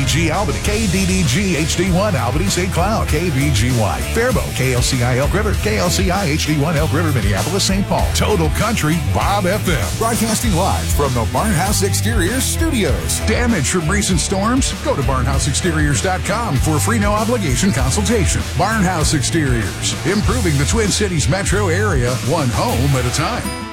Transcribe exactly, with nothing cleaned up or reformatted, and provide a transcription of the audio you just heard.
G Albany, K D D G H D one Albany, Saint Cloud, K V G Y, Faribault, K L C I Elk River, K L C I H D one Elk River, Minneapolis, Saint Paul, Total Country, Bob F M. Broadcasting live from the Barnhouse Exteriors Studios. Damage from recent storms? Go to barnhouse exteriors dot com for a free no obligation consultation. Barnhouse Exteriors, improving the Twin Cities metro area, one home at a time.